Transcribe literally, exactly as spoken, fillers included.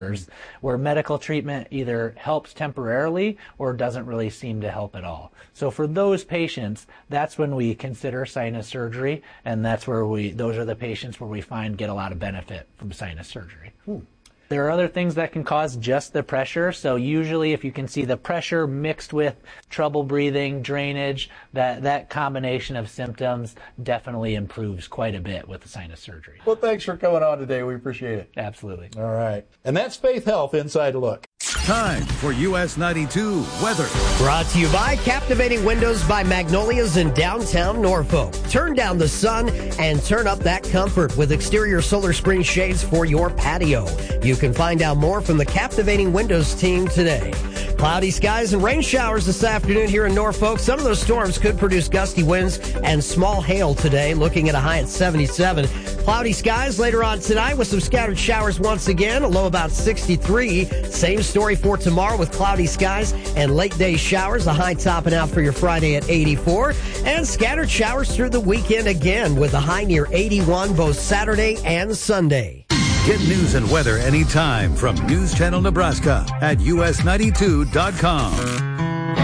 where medical treatment either helps temporarily or doesn't really seem to help at all. So for those patients, that's when we consider sinus surgery, and that's where we, those are the patients where we find get a lot of benefit from sinus surgery. Hmm. There are other things that can cause just the pressure. So usually if you can see the pressure mixed with trouble breathing, drainage, that, that combination of symptoms definitely improves quite a bit with the sinus surgery. Well, thanks for coming on today. We appreciate it. Absolutely. All right. And that's Faith Health Inside Look. Time for U S ninety-two weather. Brought to you by Captivating Windows by Magnolias in downtown Norfolk. Turn down the sun and turn up that comfort with exterior solar screen shades for your patio. You can find out more from the Captivating Windows team today. Cloudy skies and rain showers this afternoon here in Norfolk. Some of those storms could produce gusty winds and small hail today, looking at a high at seventy-seven. Cloudy skies later on tonight with some scattered showers once again, a low about sixty-three. Same story for tomorrow with cloudy skies and late day showers, a high topping out for your Friday at eighty-four. And scattered showers through the weekend again with a high near eighty-one both Saturday and Sunday. Get news and weather anytime from News Channel Nebraska at U S ninety-two dot com.